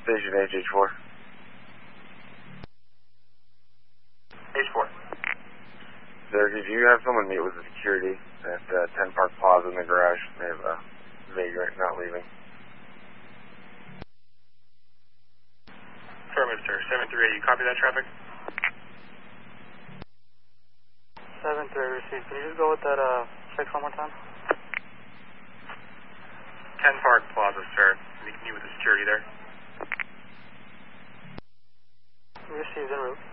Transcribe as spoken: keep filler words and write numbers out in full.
Station H H four. H four. Sir, did you have someone meet with the security at uh, ten Park Plaza in the garage? They have a vagrant not leaving. Affirmative, sir. seven three eight, you copy that traffic? seven three received. Can you just go with that uh, six one more time? ten Park Plaza, sir. Can you meet with the security there? Received en route.